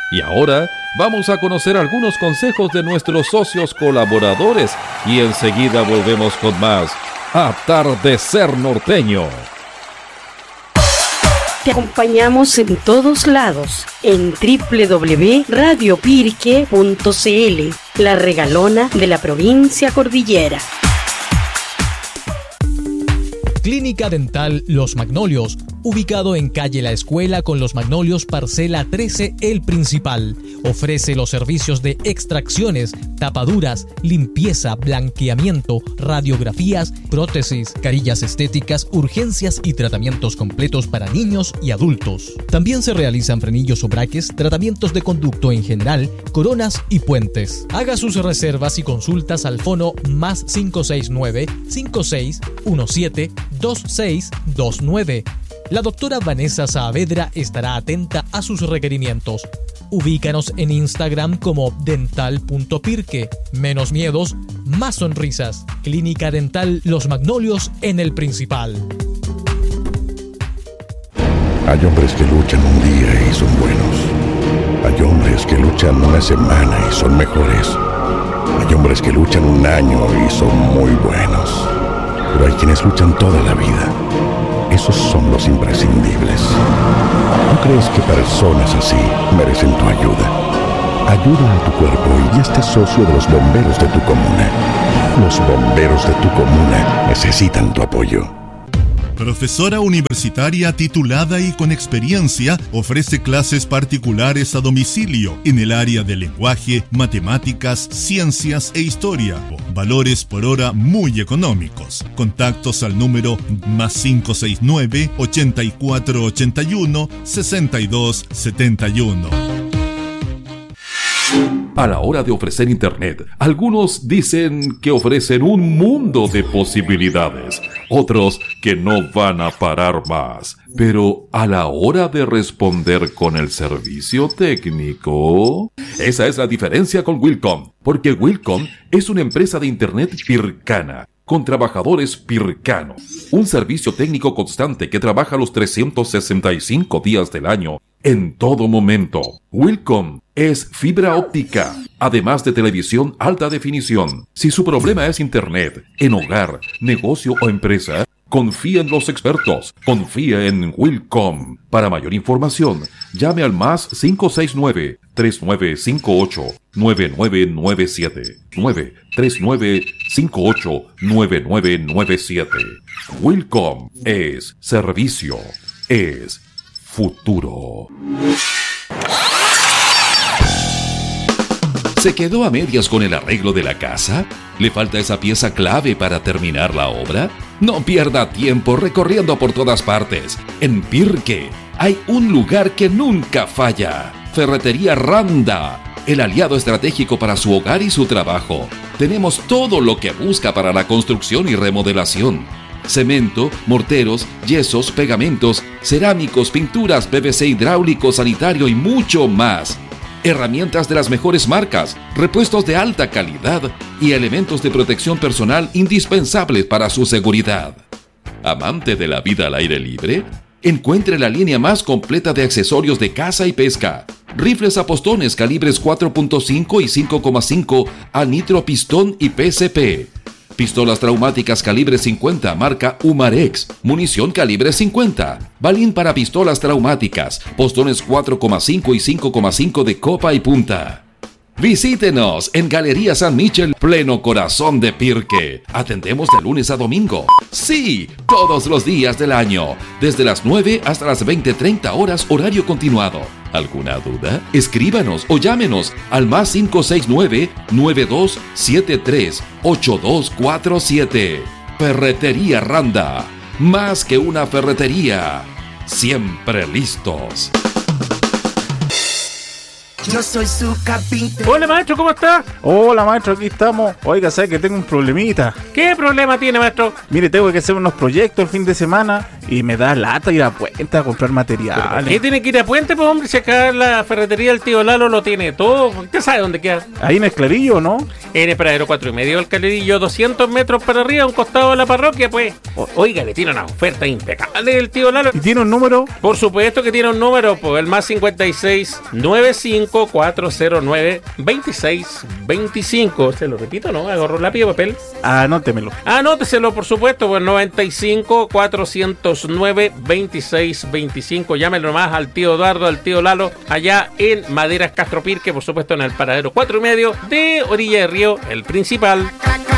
Y ahora vamos a conocer algunos consejos de nuestros socios colaboradores y enseguida volvemos con más Atardecer Norteño. Te acompañamos en todos lados en www.radiopirque.cl, la regalona de la provincia cordillera. Clínica Dental Los Magnolios, ubicado en calle La Escuela con Los Magnolios, parcela 13, El Principal. Ofrece los servicios de extracciones, tapaduras, limpieza, blanqueamiento, radiografías, prótesis, carillas estéticas, urgencias y tratamientos completos para niños y adultos. También se realizan frenillos o braques, tratamientos de conducto en general, coronas y puentes. Haga sus reservas y consultas al fono más 569-5617-2629. La doctora Vanessa Saavedra estará atenta a sus requerimientos. Ubícanos en Instagram como dental.pirque. Menos miedos, más sonrisas. Clínica Dental Los Magnolios en El Principal. Hay hombres que luchan un día y son buenos. Hay hombres que luchan una semana y son mejores. Hay hombres que luchan un año y son muy buenos. Pero hay quienes luchan toda la vida. Esos son los imprescindibles. ¿No crees que personas así merecen tu ayuda? Ayuda a tu cuerpo y hazte socio de los bomberos de tu comuna. Los bomberos de tu comuna necesitan tu apoyo. Profesora universitaria titulada y con experiencia, ofrece clases particulares a domicilio en el área de lenguaje, matemáticas, ciencias e historia. Valores por hora muy económicos. Contactos al número más 569-8481-6271. A la hora de ofrecer Internet, algunos dicen que ofrecen un mundo de posibilidades, otros que no van a parar más. Pero a la hora de responder con el servicio técnico, esa es la diferencia con Wilcom, porque Wilcom es una empresa de Internet pircana, con trabajadores pircanos, un servicio técnico constante que trabaja los 365 días del año, en todo momento. Wilcom es fibra óptica, además de televisión alta definición. Si su problema es Internet, en hogar, negocio o empresa, confía en los expertos. Confía en Wilcom. Para mayor información, llame al más 569-3958-9997. 93958-9997. Wilcom es servicio, es futuro. ¿Se quedó a medias con el arreglo de la casa? ¿Le falta esa pieza clave para terminar la obra? No pierda tiempo recorriendo por todas partes. En Pirque hay un lugar que nunca falla. Ferretería Randa, el aliado estratégico para su hogar y su trabajo. Tenemos todo lo que busca para la construcción y remodelación. Cemento, morteros, yesos, pegamentos, cerámicos, pinturas, PVC hidráulico, sanitario y mucho más. Herramientas de las mejores marcas, repuestos de alta calidad y elementos de protección personal indispensables para su seguridad. ¿Amante de la vida al aire libre? Encuentre la línea más completa de accesorios de caza y pesca. Rifles a postones calibres 4.5 y 5.5 a nitro pistón y PSP. Pistolas traumáticas calibre 50 marca Umarex. Munición calibre 50. Balín para pistolas traumáticas. Postones 4.5 y 5.5 de copa y punta. Visítenos en Galería San Michel, pleno corazón de Pirque. Atendemos de lunes a domingo. Sí, todos los días del año. Desde las 9 hasta las 20:30 horas horario continuado. ¿Alguna duda? Escríbanos o llámenos al más 569-9273-8247. Ferretería Randa. Más que una ferretería. Siempre listos. Yo soy su capitán. Hola maestro, ¿cómo está? Hola maestro, aquí estamos. Oiga, ¿sabe que tengo un problemita? ¿Qué problema tiene, maestro? Mire, tengo que hacer unos proyectos el fin de semana Y me da lata ir a Puente a comprar materiales. ¿Qué tiene que ir a Puente, pues hombre? Si acá la ferretería del tío Lalo lo tiene todo. ¿Usted sabe dónde queda? Ahí en el Clarillo, ¿no? En el paradero 4,5 del Clarillo, 200 metros para arriba, a un costado de la parroquia, pues. Oiga, le tiene una oferta impecable el tío Lalo. ¿Y tiene un número? Por supuesto que tiene un número, pues el más 56 95 409 26 25. Se lo repito, ¿no? Agarro lápiz y papel. Anótemelo. Anóteselo, por supuesto, pues 95 409 26 25. Llámelo nomás al tío Eduardo, al tío Lalo, allá en Maderas Castro Pirque, por supuesto en el paradero 4,5 de Orilla de Río, el principal.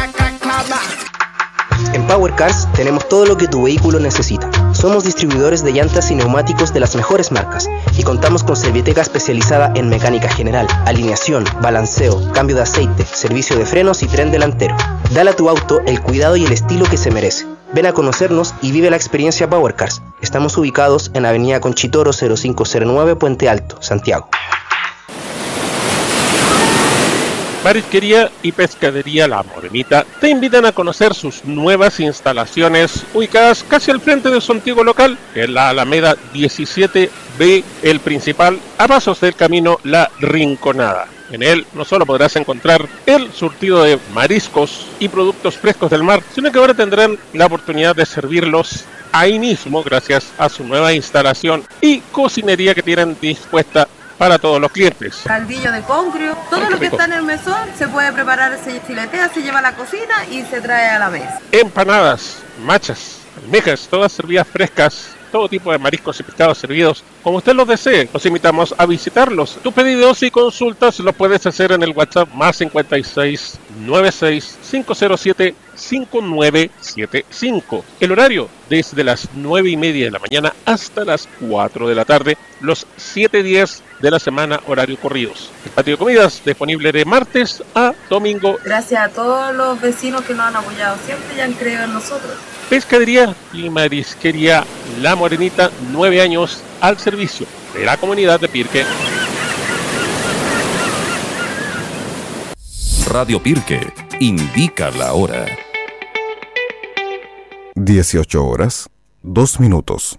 En Power Cars tenemos todo lo que tu vehículo necesita. Somos distribuidores de llantas y neumáticos de las mejores marcas y contamos con Serviteca especializada en mecánica general, alineación, balanceo, cambio de aceite, servicio de frenos y tren delantero. Dale a tu auto el cuidado y el estilo que se merece. Ven a conocernos y vive la experiencia Power Cars. Estamos ubicados en Avenida Conchitoro 0509, Puente Alto, Santiago. Marisquería y Pescadería La Morenita te invitan a conocer sus nuevas instalaciones ubicadas casi al frente de su antiguo local, en la Alameda 17B, el principal, a pasos del camino La Rinconada. En él no solo podrás encontrar el surtido de mariscos y productos frescos del mar, sino que ahora tendrán la oportunidad de servirlos ahí mismo gracias a su nueva instalación y cocinería que tienen dispuesta para todos los clientes. Caldillo de congrio, todo lo que está en el mesón se puede preparar, se filetea, se lleva a la cocina y se trae a la mesa. Empanadas, machas, almejas, todas servidas frescas, todo tipo de mariscos y pescados servidos como usted los desee. Los invitamos a visitarlos. Tus pedidos y consultas los puedes hacer en el WhatsApp más 56 96 507 5975. El horario desde las 9:30 de la mañana hasta las 4 de la tarde, los 7 días de la semana, horario corridos. El patio de comidas disponible de martes a domingo. Gracias a todos los vecinos que nos han apoyado siempre y han creído en nosotros. Pescadería y Marisquería La Morenita, 9 años al servicio de la comunidad de Pirque. Radio Pirque indica la hora. 18:02.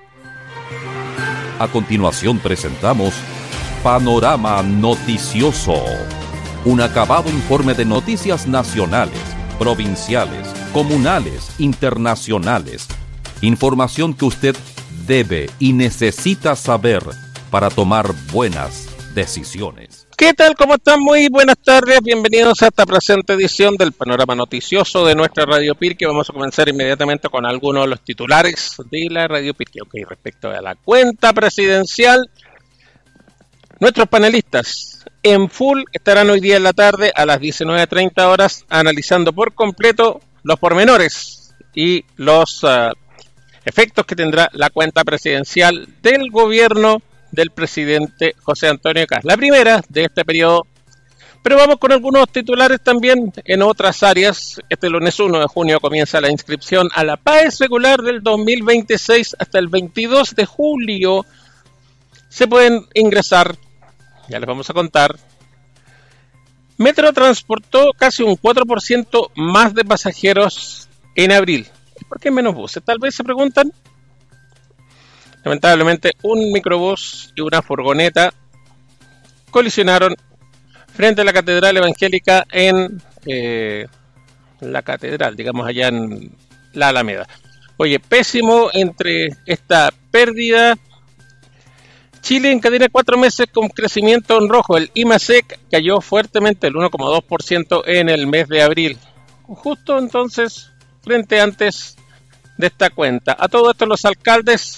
A continuación presentamos Panorama Noticioso, un acabado informe de noticias nacionales, provinciales, comunales, internacionales. Información que usted debe y necesita saber para tomar buenas decisiones. ¿Qué tal? ¿Cómo están? Muy buenas tardes. Bienvenidos a esta presente edición del Panorama Noticioso de nuestra Radio Pirque. Vamos a comenzar inmediatamente con algunos de los titulares de la Radio Pirque. Ok, respecto a la cuenta presidencial, nuestros panelistas en full estarán hoy día en la tarde a las 19:30 horas analizando por completo los pormenores y los efectos que tendrá la cuenta presidencial del gobierno del presidente José Antonio Kast, la primera de este periodo. Pero vamos con algunos titulares también en otras áreas. Este lunes 1 de junio comienza la inscripción a la PAES regular del 2026 hasta el 22 de julio. Se pueden ingresar, ya les vamos a contar. Metro transportó casi un 4% más de pasajeros en abril. ¿Por qué menos buses? Tal vez se preguntan. Lamentablemente, un microbús y una furgoneta colisionaron frente a la Catedral Evangélica en la Catedral, digamos allá en la Alameda. Oye, pésimo entre esta pérdida. Chile encadena 4 meses con crecimiento en rojo. El IMASEC cayó fuertemente, el 1,2% en el mes de abril. Justo entonces, frente antes de esta cuenta. A todo esto los alcaldes,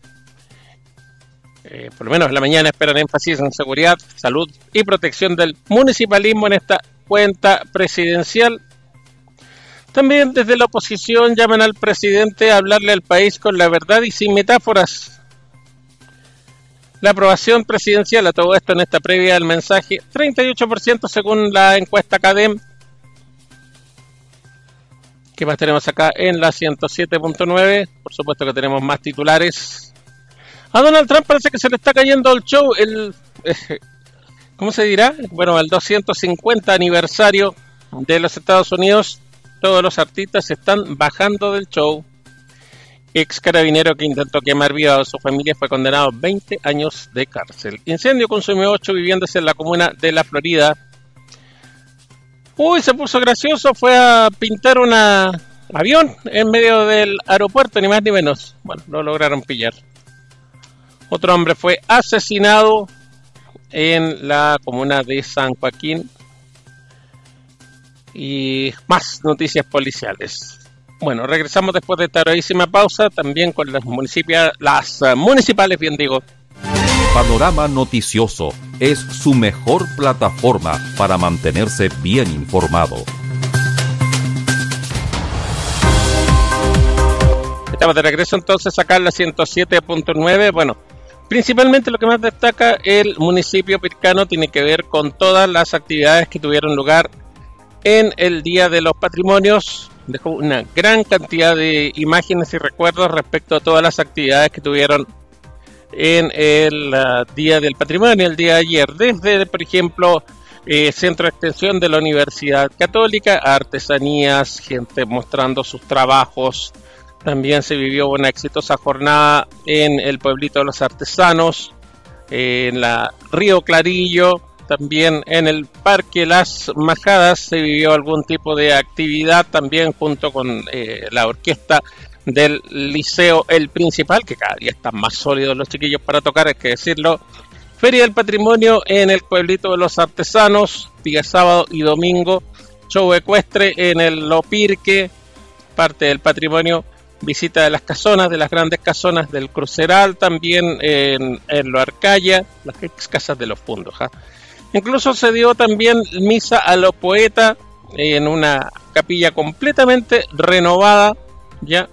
por lo menos en la mañana, esperan énfasis en seguridad, salud y protección del municipalismo en esta cuenta presidencial. También desde la oposición llaman al presidente a hablarle al país con la verdad y sin metáforas. La aprobación presidencial, a todo esto en esta previa del mensaje, 38% según la encuesta CADEM. ¿Qué más tenemos acá en la 107.9? Por supuesto que tenemos más titulares. A Donald Trump parece que se le está cayendo el show, ¿cómo se dirá? Bueno, el 250 aniversario de los Estados Unidos, todos los artistas se están bajando del show ex carabinero que intentó quemar viva a su familia, fue condenado a 20 años de cárcel. Incendio consumió 8 viviendas en la comuna de La Florida. Uy, se puso gracioso, fue a pintar un avión en medio del aeropuerto, ni más ni menos. Bueno, lo lograron pillar. Otro hombre fue asesinado en la comuna de San Joaquín. Y más noticias policiales. Bueno, regresamos después de esta brevísima pausa, también con las municipales, bien digo. Panorama Noticioso es su mejor plataforma para mantenerse bien informado. Estamos de regreso entonces acá en la 107.9. Bueno, principalmente lo que más destaca el municipio pircano tiene que ver con todas las actividades que tuvieron lugar en el Día de los Patrimonios. Dejó una gran cantidad de imágenes y recuerdos respecto a todas las actividades que tuvieron en el Día del Patrimonio, el día de ayer. Desde, por ejemplo, Centro de Extensión de la Universidad Católica, artesanías, gente mostrando sus trabajos. También se vivió una exitosa jornada en el Pueblito de los Artesanos, en la Río Clarillo. También en el Parque Las Majadas se vivió algún tipo de actividad, también junto con la orquesta del Liceo El Principal, que cada día están más sólidos los chiquillos para tocar, hay que decirlo. Feria del Patrimonio en el Pueblito de los Artesanos, día sábado y domingo. Show ecuestre en el Lopirque, parte del patrimonio. Visita de las casonas, de las grandes casonas del Cruceral, también en Lo Arcaya, las ex casas de los Fundos. Incluso se dio también misa a los poetas en una capilla completamente renovada. Ya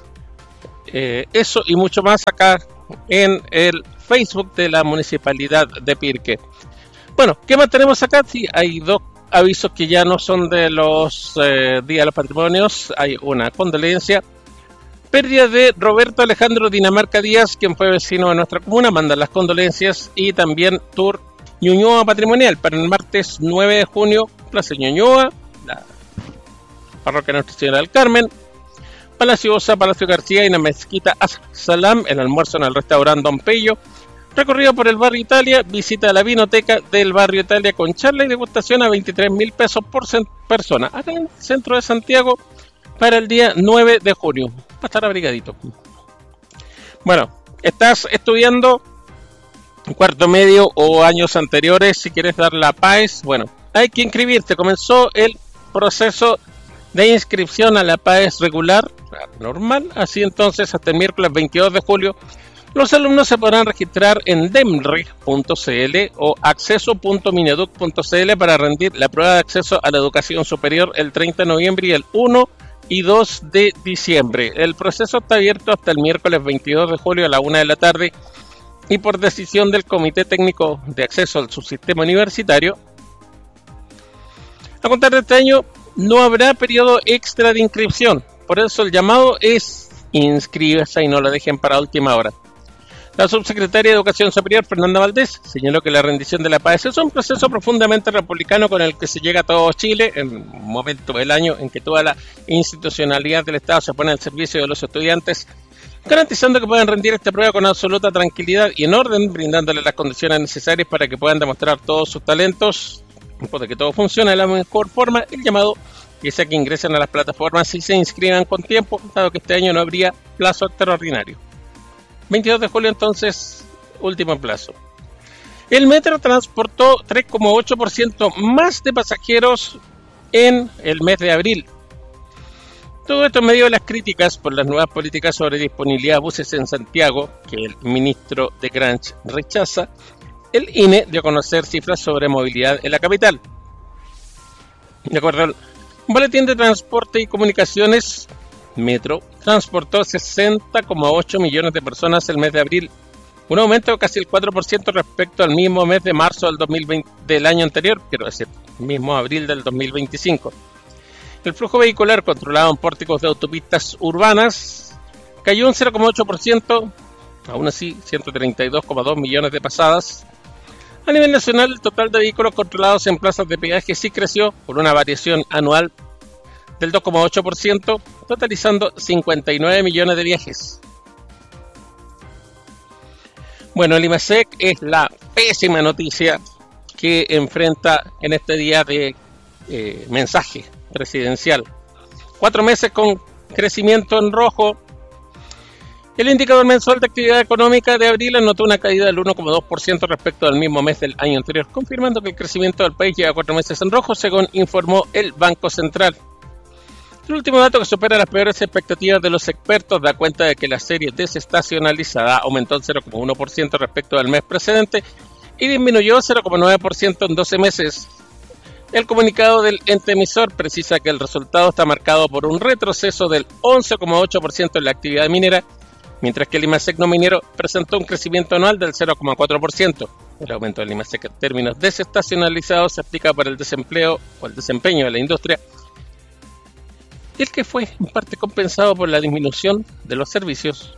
eso y mucho más acá en el Facebook de la Municipalidad de Pirque. Bueno, ¿qué más tenemos acá? Sí, hay dos avisos que ya no son de los Días de los Patrimonios. Hay una condolencia. Pérdida de Roberto Alejandro Dinamarca Díaz, quien fue vecino de nuestra comuna, manda las condolencias. Y también tour Ñuñoa Patrimonial para el martes 9 de junio, Plaza Ñuñoa, la Parroquia Nuestra Señora del Carmen, Palacio Osa, Palacio García y la Mezquita As-Salam, el almuerzo en el restaurante Don Pello, recorrido por el barrio Italia, visita a la vinoteca del barrio Italia con charla y degustación a 23.000 pesos por persona, acá en el centro de Santiago, para el día 9 de junio. Va a estar abrigadito. Bueno, estás estudiando cuarto medio o años anteriores, si quieres dar la PAES, bueno, hay que inscribirte. Comenzó el proceso de inscripción a la PAES regular, normal, así entonces hasta el miércoles 22 de julio los alumnos se podrán registrar en demre.cl o acceso.mineduc.cl para rendir la prueba de acceso a la educación superior el 30 de noviembre y el 1 y 2 de diciembre. El proceso está abierto hasta el miércoles 22 de julio a la 1 de la tarde y por decisión del Comité Técnico de Acceso al Subsistema Universitario. A contar de este año no habrá periodo extra de inscripción, por eso el llamado es inscríbase y no lo dejen para última hora. La subsecretaria de Educación Superior, Fernanda Valdés, señaló que la rendición de la PAES es un proceso profundamente republicano con el que se llega a todo Chile en un momento del año en que toda la institucionalidad del Estado se pone al servicio de los estudiantes, garantizando que puedan rendir esta prueba con absoluta tranquilidad y en orden, brindándoles las condiciones necesarias para que puedan demostrar todos sus talentos. Después de que todo funcione de la mejor forma, el llamado es a que ingresen a las plataformas y se inscriban con tiempo, dado que este año no habría plazo extraordinario. 22 de julio entonces, último plazo. El metro transportó 3,8% más de pasajeros en el mes de abril. Todo esto en medio de las críticas por las nuevas políticas sobre disponibilidad de buses en Santiago, que el ministro de Granch rechaza. El INE dio a conocer cifras sobre movilidad en la capital. De acuerdo al Boletín de Transporte y Comunicaciones, Metro transportó 60,8 millones de personas el mes de abril, un aumento de casi el 4% respecto al mismo mes de marzo del 2020 del año anterior, quiero decir, mismo abril del 2025. El flujo vehicular controlado en pórticos de autopistas urbanas cayó un 0,8%, aún así 132,2 millones de pasadas. A nivel nacional, el total de vehículos controlados en plazas de peaje sí creció por una variación anual del 2,8%, totalizando 59 millones de viajes. Bueno, el IMASEC es la pésima noticia que enfrenta en este día de mensaje presidencial. 4 meses con crecimiento en rojo. El indicador mensual de actividad económica de abril anotó una caída del 1,2% respecto al mismo mes del año anterior, confirmando que el crecimiento del país lleva 4 meses en rojo, según informó el Banco Central. El último dato, que supera las peores expectativas de los expertos, da cuenta de que la serie desestacionalizada aumentó en 0,1% respecto al mes precedente y disminuyó 0,9% en 12 meses. El comunicado del ente emisor precisa que el resultado está marcado por un retroceso del 11,8% en la actividad minera, mientras que el IMASEC no minero presentó un crecimiento anual del 0,4%. El aumento del IMASEC en términos desestacionalizados se aplica para el desempleo o el desempeño de la industria, el que fue en parte compensado por la disminución de los servicios.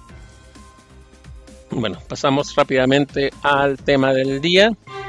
Bueno, pasamos rápidamente al tema del día.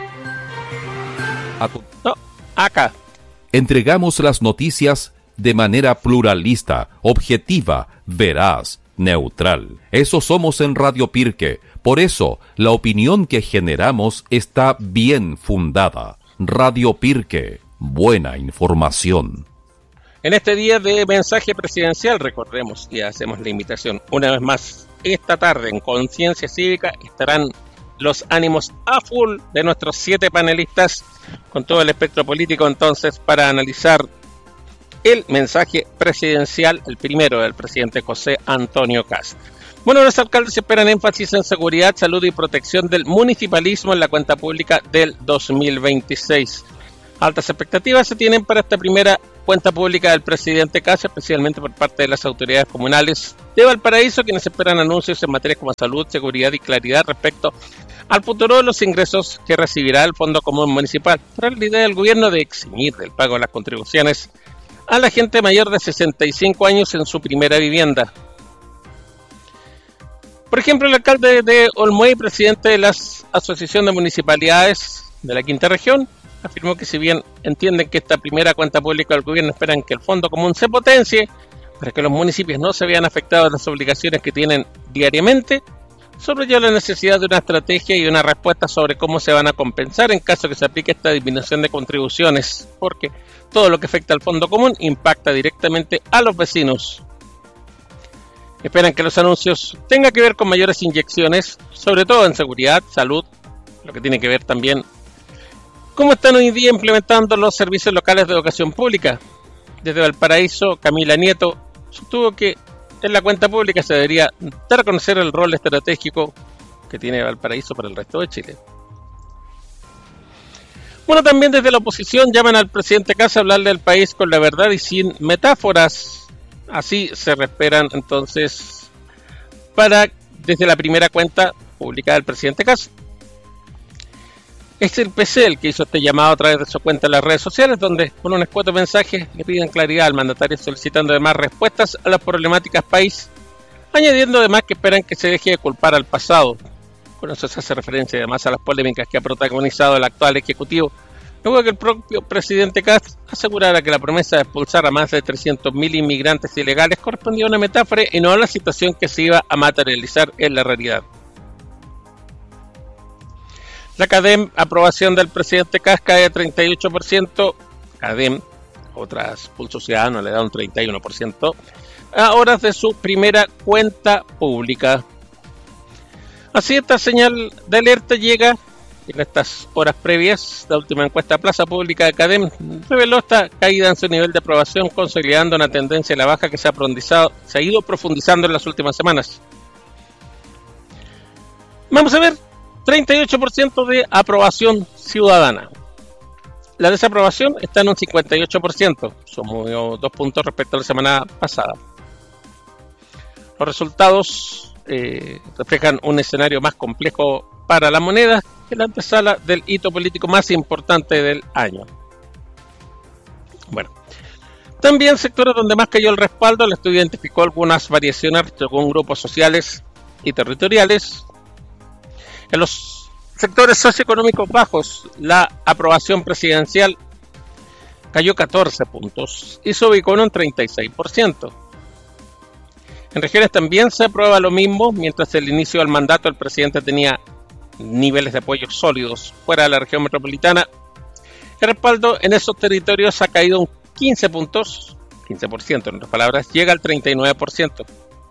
Acá. Entregamos las noticias de manera pluralista, objetiva, veraz, neutral. Eso somos en Radio Pirque. Por eso, la opinión que generamos está bien fundada. Radio Pirque, buena información. En este día de mensaje presidencial, recordemos y hacemos la invitación una vez más, esta tarde en Conciencia Cívica estarán los ánimos a full de nuestros 7 panelistas con todo el espectro político, entonces, para analizar el mensaje presidencial, el primero del presidente José Antonio Kast. Bueno, los alcaldes esperan énfasis en seguridad, salud y protección del municipalismo en la cuenta pública del 2026. Altas expectativas se tienen para esta primera cuenta pública del presidente Kast, especialmente por parte de las autoridades comunales de Valparaíso, quienes esperan anuncios en materias como salud, seguridad y claridad respecto al futuro de los ingresos que recibirá el Fondo Común Municipal, tras la idea del gobierno de eximir del pago de las contribuciones a la gente mayor de 65 años en su primera vivienda. Por ejemplo, el alcalde de Olmuey, presidente de la Asociación de Municipalidades de la Quinta Región, afirmó que si bien entienden que esta primera cuenta pública del gobierno esperan que el Fondo Común se potencie para que los municipios no se vean afectados de las obligaciones que tienen diariamente, subrayó la necesidad de una estrategia y una respuesta sobre cómo se van a compensar en caso que se aplique esta disminución de contribuciones, porque todo lo que afecta al Fondo Común impacta directamente a los vecinos. Esperan que los anuncios tengan que ver con mayores inyecciones, sobre todo en seguridad, salud, lo que tiene que ver también cómo están hoy día implementando los servicios locales de educación pública. Desde Valparaíso, Camila Nieto sostuvo que en la cuenta pública se debería dar a conocer el rol estratégico que tiene Valparaíso para el resto de Chile. Bueno, también desde la oposición llaman al presidente Kast a hablarle al país con la verdad y sin metáforas. Así se esperan entonces para desde la primera cuenta pública del presidente Kast. Es el PC el que hizo este llamado a través de su cuenta en las redes sociales, donde con un escueto mensaje le piden claridad al mandatario, solicitando además respuestas a las problemáticas país, añadiendo además que esperan que se deje de culpar al pasado. Con eso se hace referencia además a las polémicas que ha protagonizado el actual ejecutivo, luego de que el propio presidente Kast asegurara que la promesa de expulsar a más de 300.000 inmigrantes ilegales correspondía a una metáfora y no a la situación que se iba a materializar en la realidad. La CADEM, aprobación del presidente Kast, cae a 38%. CADEM, otras Pulso Ciudadano, le da un 31% a horas de su primera cuenta pública. Así, esta señal de alerta llega en estas horas previas. La última encuesta Plaza Pública de CADEM reveló esta caída en su nivel de aprobación, consolidando una tendencia a la baja que se ha ido profundizando en las últimas semanas. Vamos a ver. 38% de aprobación ciudadana. La desaprobación está en un 58%. Somos 2 puntos respecto a la semana pasada. Los resultados reflejan un escenario más complejo para la moneda que la antesala del hito político más importante del año. Bueno, también sectores donde más cayó el respaldo. El estudio identificó algunas variaciones según grupos sociales y territoriales. En los sectores socioeconómicos bajos, la aprobación presidencial cayó 14 puntos y se ubicó en un 36%. En regiones también se aprueba lo mismo, mientras el inicio del mandato el presidente tenía niveles de apoyo sólidos fuera de la región metropolitana. El respaldo en esos territorios ha caído un 15 puntos, 15% en otras palabras, llega al 39%.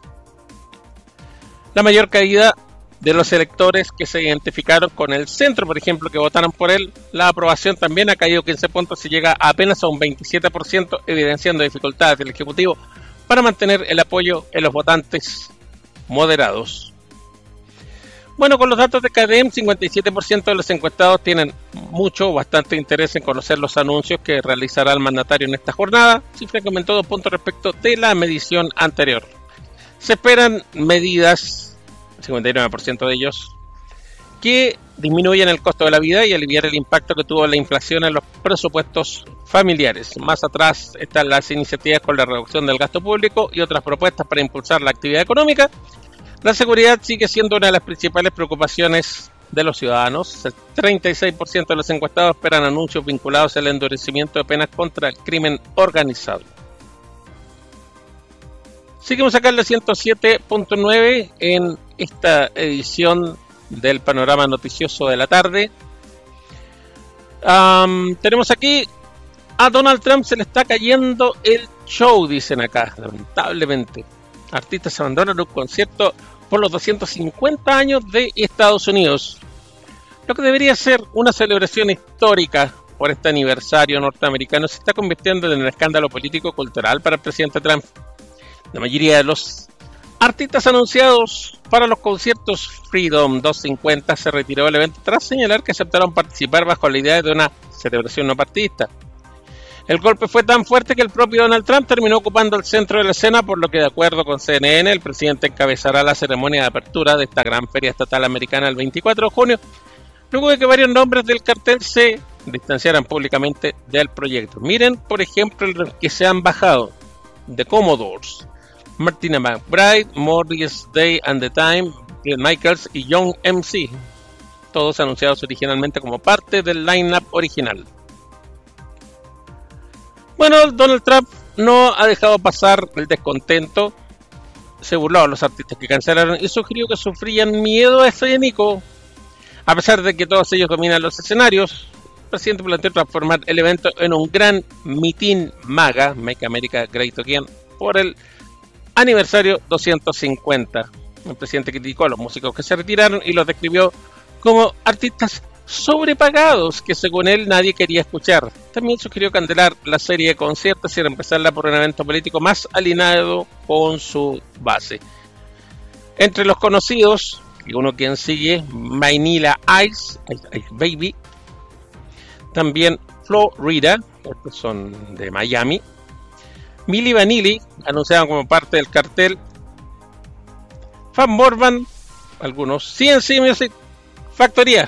La mayor caída de los electores que se identificaron con el centro, por ejemplo, que votaron por él, la aprobación también ha caído 15 puntos y llega apenas a un 27%, evidenciando dificultades del Ejecutivo para mantener el apoyo en los votantes moderados. Bueno, con los datos de CADEM, 57% de los encuestados tienen mucho o bastante interés en conocer los anuncios que realizará el mandatario en esta jornada, cifra que aumentó 2 puntos respecto de la medición anterior. Se esperan medidas, 59% de ellos, que disminuyan el costo de la vida y aliviar el impacto que tuvo la inflación en los presupuestos familiares. Más atrás están las iniciativas con la reducción del gasto público y otras propuestas para impulsar la actividad económica. La seguridad sigue siendo una de las principales preocupaciones de los ciudadanos. El 36% de los encuestados esperan anuncios vinculados al endurecimiento de penas contra el crimen organizado. Seguimos acá en la 107.9 en esta edición del panorama noticioso de la tarde. Tenemos aquí a Donald Trump se le está cayendo el show, dicen acá, lamentablemente. Artistas abandonan un concierto por los 250 años de Estados Unidos. Lo que debería ser una celebración histórica por este aniversario norteamericano se está convirtiendo en un escándalo político-cultural para el presidente Trump. La mayoría de los artistas anunciados para los conciertos Freedom 250 se retiró del evento tras señalar que aceptaron participar bajo la idea de una celebración no partidista. El golpe fue tan fuerte que el propio Donald Trump terminó ocupando el centro de la escena, por lo que, de acuerdo con CNN, el presidente encabezará la ceremonia de apertura de esta gran feria estatal americana el 24 de junio, luego de que varios nombres del cartel se distanciaran públicamente del proyecto. Miren, por ejemplo, los que se han bajado: The Commodores, Martina McBride, Morris Day and the Time, Glenn Michaels y Young MC, todos anunciados originalmente como parte del line-up original. Bueno, Donald Trump no ha dejado pasar el descontento, se burló a los artistas que cancelaron y sugirió que sufrían miedo escénico. A pesar de que todos ellos dominan los escenarios, el presidente planteó transformar el evento en un gran mitin MAGA, Make America Great Again, por el aniversario 250. El presidente criticó a los músicos que se retiraron y los describió como artistas sobrepagados que, según él, nadie quería escuchar. También sugirió cancelar la serie de conciertos y reemplazarla por un evento político más alineado con su base. Entre los conocidos, y uno quien sigue, Vanilla Ice Baby, también Florida, estos son de Miami, Milli Vanilli, anunciaron como parte del cartel, Van Morvan, algunos, CNC Music Factoría.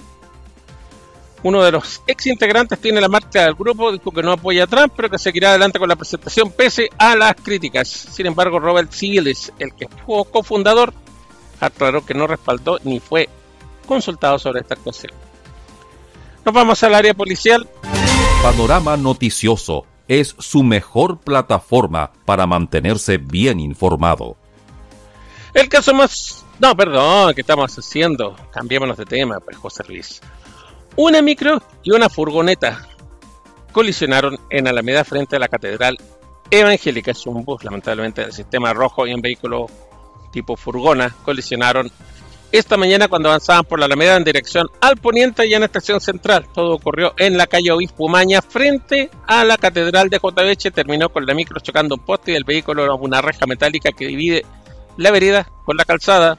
Uno de los ex integrantes tiene la marca del grupo, dijo que no apoya a Trump, pero que seguirá adelante con la presentación pese a las críticas. Sin embargo, Robert Siglis, el que fue cofundador, aclaró que no respaldó ni fue consultado sobre esta actuación. Nos vamos al área policial. Panorama Noticioso es su mejor plataforma para mantenerse bien informado. El caso más... No, perdón, ¿qué estamos haciendo? Cambiémonos de tema, pues, José Luis. Una micro y una furgoneta colisionaron en Alameda frente a la Catedral Evangélica. Es un bus, lamentablemente, del sistema rojo y un vehículo tipo furgona colisionaron esta mañana cuando avanzaban por la Alameda en dirección al poniente y en la estación central. Todo ocurrió en la calle Obispo Umaña frente a la Catedral de J.B.H. Terminó con la micro chocando un poste y el vehículo una reja metálica que divide la vereda con la calzada.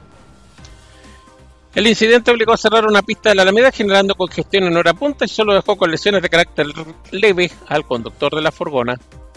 El incidente obligó a cerrar una pista de la Alameda, generando congestión en hora punta y solo dejó con lesiones de carácter leve al conductor de la furgona.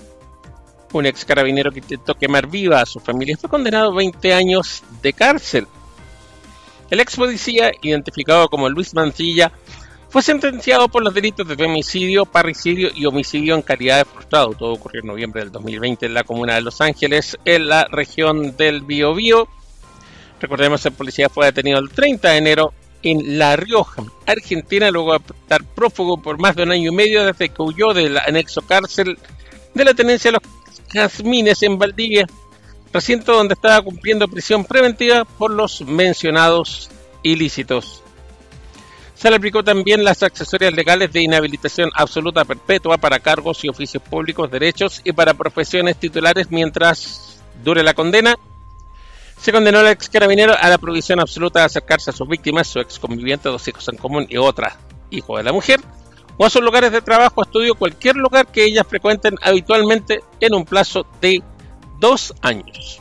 Un ex carabinero que intentó quemar viva a su familia fue condenado a 20 años de cárcel. El ex policía, identificado como Luis Mancilla, fue sentenciado por los delitos de femicidio, parricidio y homicidio en calidad de frustrado. Todo ocurrió en noviembre del 2020 en la comuna de Los Ángeles, en la región del Biobío. Recordemos que el policía fue detenido el 30 de enero en La Rioja, Argentina, luego de estar prófugo por más de 1 año y medio desde que huyó del anexo cárcel de la tenencia de los Jazmines en Valdivia, recinto donde estaba cumpliendo prisión preventiva por los mencionados ilícitos. Se le aplicó también las accesorias legales de inhabilitación absoluta perpetua para cargos y oficios públicos, derechos y para profesiones titulares mientras dure la condena. Se condenó al ex carabinero a la prohibición absoluta de acercarse a sus víctimas, su ex conviviente, 2 hijos en común y otra, hijo de la mujer, o a sus lugares de trabajo, estudio, cualquier lugar que ellas frecuenten habitualmente en un plazo de 2 años.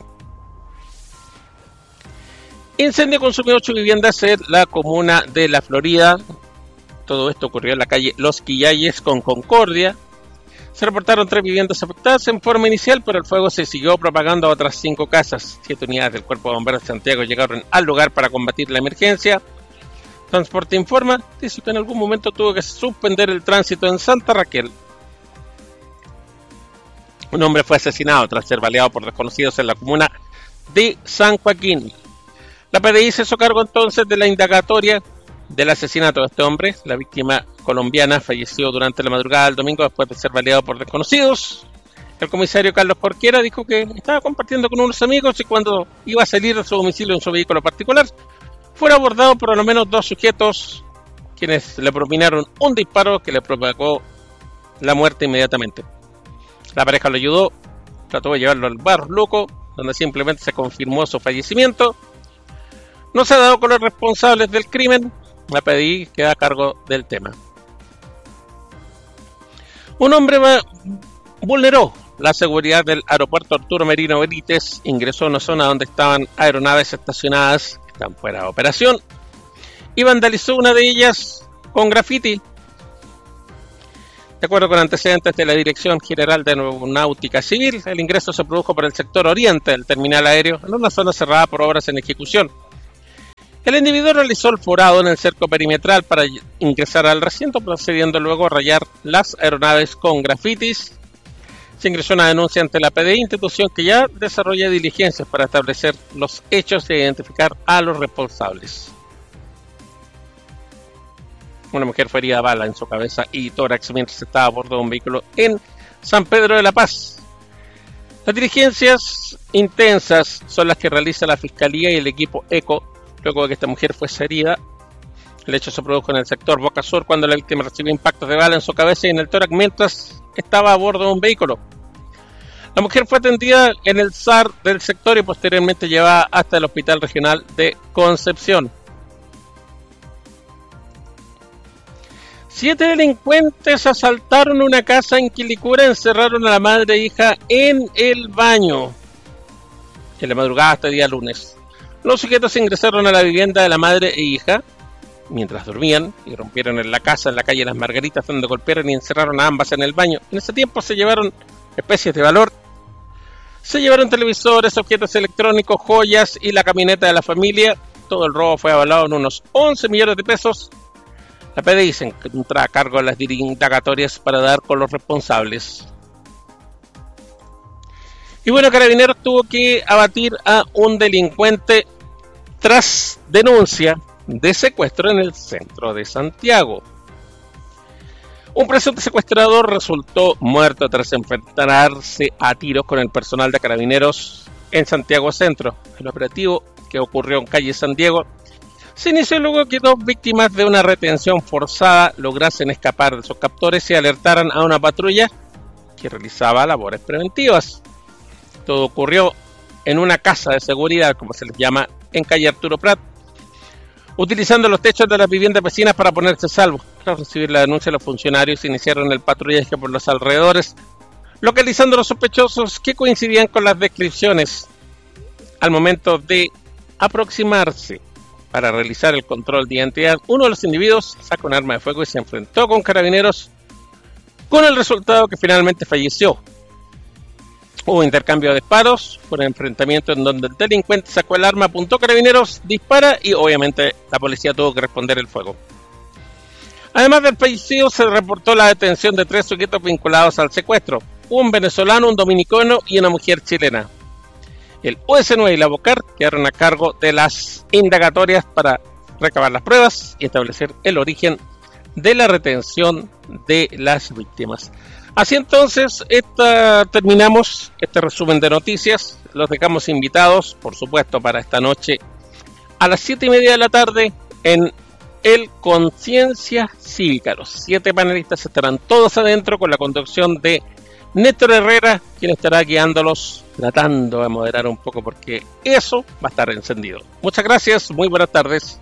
Incendio consumió 8 viviendas en la comuna de La Florida. Todo esto ocurrió en la calle Los Quillayes con Concordia. Se reportaron 3 viviendas afectadas en forma inicial, pero el fuego se siguió propagando a otras 5 casas. 7 unidades del Cuerpo de Bomberos de Santiago llegaron al lugar para combatir la emergencia. Transporte informa, dice que en algún momento tuvo que suspender el tránsito en Santa Raquel. Un hombre fue asesinado tras ser baleado por desconocidos en la comuna de San Joaquín. La PDI se hizo cargo entonces de la indagatoria del asesinato de este hombre. La víctima colombiana falleció durante la madrugada del domingo después de ser baleado por desconocidos. El comisario Carlos Jorquera dijo que estaba compartiendo con unos amigos y cuando iba a salir de su domicilio en su vehículo particular, fue abordado por al menos 2 sujetos, quienes le propinaron un disparo que le provocó la muerte inmediatamente. La pareja lo ayudó, trató de llevarlo al bar Loco, donde simplemente se confirmó su fallecimiento. No se ha dado con los responsables del crimen. La PDI queda a cargo del tema. Un hombre vulneró la seguridad del aeropuerto Arturo Merino Benítez, ingresó a una zona donde estaban aeronaves estacionadas que están fuera de operación y vandalizó una de ellas con graffiti. De acuerdo con antecedentes de la Dirección General de Aeronáutica Civil, el ingreso se produjo por el sector oriente del terminal aéreo, en una zona cerrada por obras en ejecución. El individuo realizó el forado en el cerco perimetral para ingresar al recinto, procediendo luego a rayar las aeronaves con grafitis. Se ingresó una denuncia ante la PDI, institución que ya desarrolla diligencias para establecer los hechos e identificar a los responsables. Una mujer fue herida a bala en su cabeza y tórax mientras estaba a bordo de un vehículo en San Pedro de la Paz. Las diligencias intensas son las que realiza la Fiscalía y el equipo ECO, luego de que esta mujer fuese herida. El hecho se produjo en el sector Boca Sur cuando la víctima recibió impactos de bala en su cabeza y en el tórax mientras estaba a bordo de un vehículo. La mujer fue atendida en el SAR del sector y posteriormente llevada hasta el Hospital Regional de Concepción. 7 delincuentes asaltaron una casa en Quilicura, encerraron a la madre e hija en el baño. En la madrugada este día lunes. Los sujetos ingresaron a la vivienda de la madre e hija mientras dormían y rompieron en la casa en la calle Las Margaritas, donde golpearon y encerraron a ambas en el baño. En ese tiempo se llevaron especies de valor. Se llevaron televisores, objetos electrónicos, joyas y la camioneta de la familia. Todo el robo fue avalado en unos 11 millones de pesos. La PDI se encuentra a cargo de las indagatorias para dar con los responsables. Y bueno, Carabineros tuvo que abatir a un delincuente tras denuncia de secuestro en el centro de Santiago. Un presunto secuestrador resultó muerto tras enfrentarse a tiros con el personal de Carabineros en Santiago Centro. El operativo, que ocurrió en calle San Diego, se inició luego que 2 víctimas de una retención forzada lograsen escapar de sus captores y alertaran a una patrulla que realizaba labores preventivas. Todo ocurrió en una casa de seguridad, como se les llama, en calle Arturo Prat, utilizando los techos de las viviendas vecinas para ponerse a salvo. Tras recibir la denuncia, los funcionarios iniciaron el patrullaje por los alrededores, localizando a los sospechosos que coincidían con las descripciones. Al momento de aproximarse para realizar el control de identidad, uno de los individuos sacó un arma de fuego y se enfrentó con Carabineros, con el resultado que finalmente falleció. Hubo intercambio de disparos, fue un enfrentamiento en donde el delincuente sacó el arma, apuntó a Carabineros, dispara y obviamente la policía tuvo que responder el fuego. Además del fallecido, se reportó la detención de 3 sujetos vinculados al secuestro, un venezolano, un dominicano y una mujer chilena. El US9 y la BOCAR quedaron a cargo de las indagatorias para recabar las pruebas y establecer el origen de la retención de las víctimas. Así entonces, terminamos este resumen de noticias. Los dejamos invitados, por supuesto, para esta noche a las 7:30 de la tarde en el Conciencia Cívica. Los 7 panelistas estarán todos adentro con la conducción de Néstor Herrera, quien estará guiándolos, tratando de moderar un poco porque eso va a estar encendido. Muchas gracias, muy buenas tardes.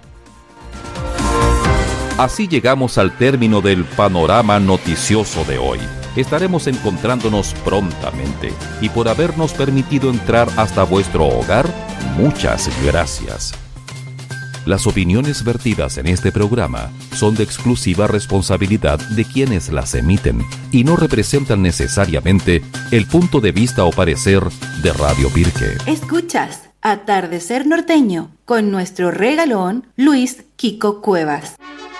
Así llegamos al término del panorama noticioso de hoy. Estaremos encontrándonos prontamente y por habernos permitido entrar hasta vuestro hogar, muchas gracias. Las opiniones vertidas en este programa son de exclusiva responsabilidad de quienes las emiten y no representan necesariamente el punto de vista o parecer de Radio Pirque. Escuchas Atardecer Norteño con nuestro regalón Luis Kiko Cuevas.